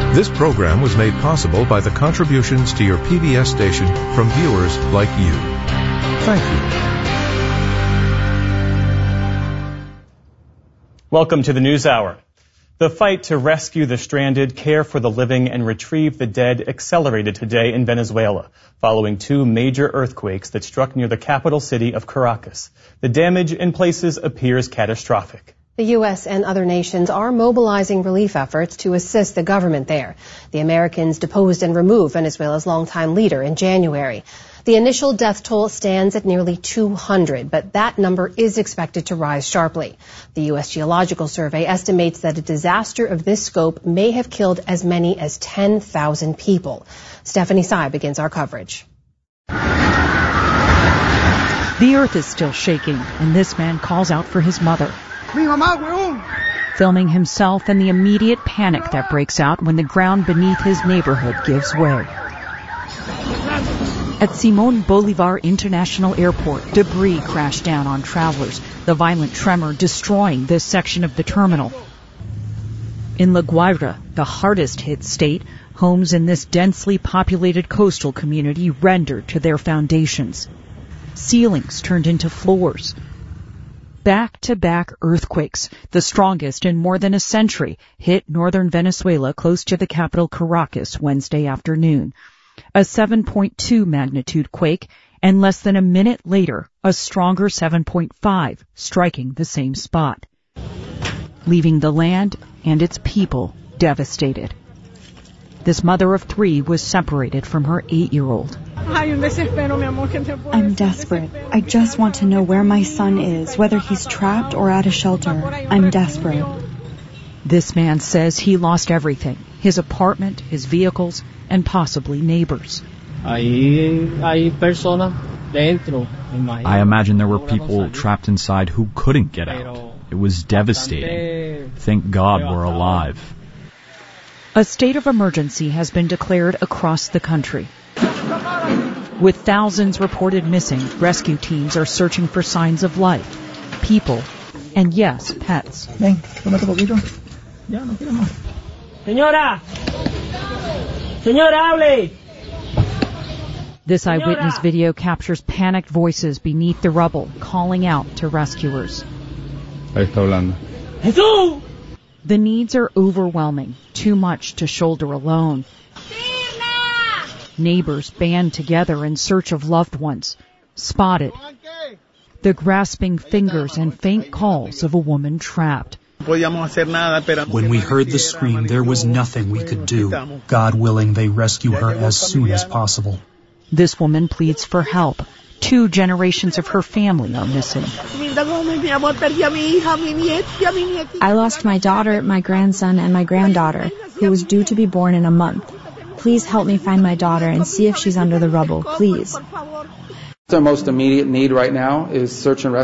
This program was made possible by the contributions to your PBS station from viewers like you. Thank you. Welcome to the News Hour. The fight to rescue the stranded, care for the living, and retrieve the dead accelerated today in Venezuela, following two major earthquakes that struck near the capital city of Caracas. The damage in places appears catastrophic. The U.S. and other nations are mobilizing relief efforts to assist the government there. The Americans deposed and removed Venezuela's longtime leader in January. The initial death toll stands at nearly 200, but that number is expected to rise sharply. The U.S. Geological Survey estimates that a disaster of this scope may have killed as many as 10,000 people. Stephanie Tsai begins our coverage. The earth is still shaking, and this man calls out for his mother, filming himself and the immediate panic that breaks out when the ground beneath his neighborhood gives way. At Simón Bolívar International Airport, debris crashed down on travelers, the violent tremor destroying this section of the terminal. In La Guaira, the hardest hit state, homes in this densely populated coastal community rendered to their foundations. Ceilings turned into floors. Back-to-back earthquakes, the strongest in more than a century, hit northern Venezuela close to the capital Caracas Wednesday afternoon. A 7.2 magnitude quake, and less than a minute later, a stronger 7.5 striking the same spot, leaving the land and its people devastated. This mother of three was separated from her 8-year-old. I'm desperate. I just want to know where my son is, whether he's trapped or at a shelter. I'm desperate. This man says he lost everything, his apartment, his vehicles, and possibly neighbors. I imagine there were people trapped inside who couldn't get out. It was devastating. Thank God we're alive. A state of emergency has been declared across the country. With thousands reported missing, rescue teams are searching for signs of life, people, and yes, pets. This eyewitness video captures panicked voices beneath the rubble, calling out to rescuers. The needs are overwhelming, too much to shoulder alone. Neighbors band together in search of loved ones, spotted. The grasping fingers and faint calls of a woman trapped. When we heard the scream, there was nothing we could do. God willing, they rescue her as soon as possible. This woman pleads for help. 2 generations of her family are missing. I lost my daughter, my grandson, and my granddaughter, who was due to be born in a month. Please help me find my daughter and see if she's under the rubble, please. Our most immediate need right now is search and rescue.